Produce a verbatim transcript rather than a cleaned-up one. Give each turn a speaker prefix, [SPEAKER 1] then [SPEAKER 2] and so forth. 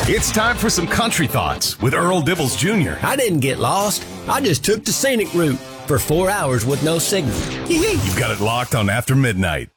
[SPEAKER 1] It's time for some country thoughts with Earl Dibbles Junior
[SPEAKER 2] I didn't get lost. I just took the scenic route for four hours with no signal.
[SPEAKER 1] You've got it locked on After Midnight.